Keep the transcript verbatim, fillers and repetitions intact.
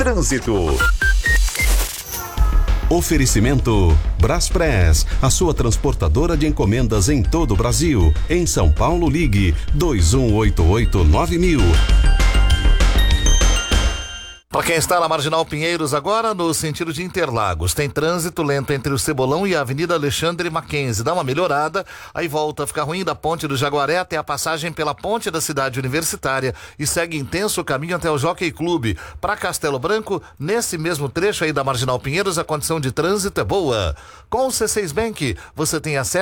Trânsito. Oferecimento Braspress, a sua transportadora de encomendas em todo o Brasil. Em São Paulo, ligue dois um oito oito nove mil. Para quem está na Marginal Pinheiros agora, no sentido de Interlagos, tem trânsito lento entre o Cebolão e a Avenida Alexandre Mackenzie. Dá uma melhorada, aí volta a ficar ruim da Ponte do Jaguaré até a passagem pela Ponte da Cidade Universitária e segue intenso o caminho até o Jockey Clube. Para Castelo Branco, nesse mesmo trecho aí da Marginal Pinheiros, a condição de trânsito é boa. Com o C seis Bank, você tem acesso